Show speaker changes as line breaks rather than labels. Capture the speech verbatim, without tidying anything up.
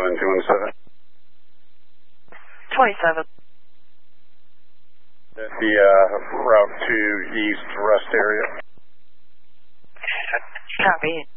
seven two one seven.
twenty-seven.
The uh, route to east rest area.
Copy.